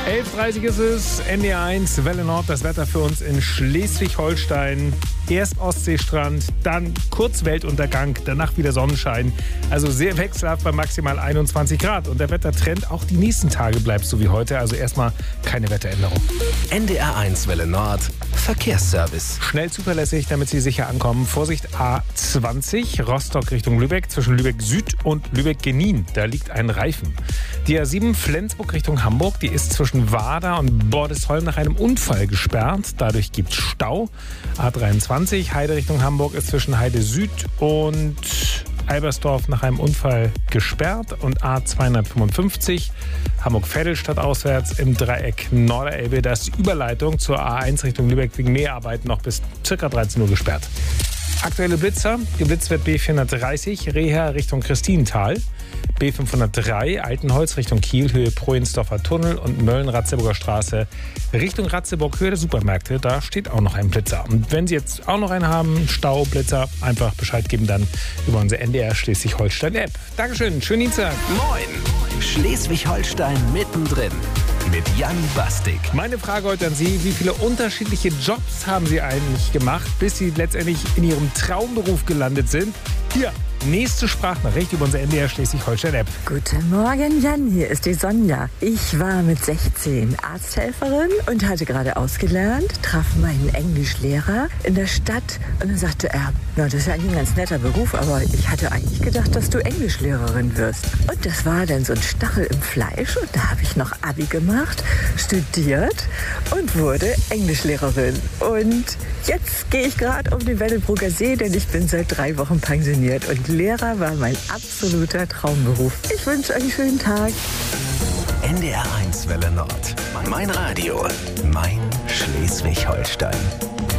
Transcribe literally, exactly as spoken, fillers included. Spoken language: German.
elf Uhr dreißig ist es, N D R eins, Welle Nord, das Wetter für uns in Schleswig-Holstein. Erst Ostseestrand, dann kurz Weltuntergang, danach wieder Sonnenschein. Also sehr wechselhaft bei maximal einundzwanzig Grad. Und der Wettertrend auch die nächsten Tage bleibt so wie heute. Also erstmal keine Wetteränderung. N D R eins Welle Nord, Verkehrsservice. Schnell zuverlässig, damit Sie sicher ankommen. Vorsicht A zwanzig, Rostock Richtung Lübeck, zwischen Lübeck Süd und Lübeck Genin. Da liegt ein Reifen. Die A sieben Flensburg Richtung Hamburg, die ist zwischen Wader und Bordesholm nach einem Unfall gesperrt. Dadurch gibt es Stau. A dreiundzwanzig Heide Richtung Hamburg ist zwischen Heide Süd und Albersdorf nach einem Unfall gesperrt. Und A zweihundertfünfundfünfzig Hamburg-Vedelstadt auswärts im Dreieck Norderelbe. Da ist die Überleitung zur A eins Richtung Lübeck wegen Mehrarbeiten noch bis ca. dreizehn Uhr gesperrt. Aktuelle Blitzer. Geblitzt wird B vierhundertdreißig Reher Richtung Christinental. B fünfhundertdrei Altenholz Richtung Kiel, Höhe Prohensdorfer Tunnel und Mölln-Ratzeburger Straße Richtung Ratzeburg, Höhe der Supermärkte. Da steht auch noch ein Blitzer. Und wenn Sie jetzt auch noch einen haben, Staublitzer, einfach Bescheid geben dann über unsere N D R Schleswig-Holstein-App. Dankeschön, schönen Dienstag. Moin, Schleswig-Holstein mittendrin mit Jan Bastik. Meine Frage heute an Sie, wie viele unterschiedliche Jobs haben Sie eigentlich gemacht, bis Sie letztendlich in Ihrem Traumberuf gelandet sind? Hier, nächste Sprachnachricht über unsere N D R Schleswig-Holstein-App. Guten Morgen, Jan, hier ist die Sonja. Ich war mit sechzehn Arzthelferin und hatte gerade ausgelernt, traf meinen Englischlehrer in der Stadt und dann sagte er, na, das ist ja eigentlich ein ganz netter Beruf, aber ich hatte eigentlich gedacht, dass du Englischlehrerin wirst. Und das war dann so ein Stachel im Fleisch und da habe ich noch Abi gemacht, studiert und wurde Englischlehrerin. Und jetzt gehe ich gerade um den Wendelbrugger See, denn ich bin seit drei Wochen pensioniert und Lehrer war mein absoluter Traumberuf. Ich wünsche euch einen schönen Tag. N D R eins Welle Nord. Mein Radio. Mein Schleswig-Holstein.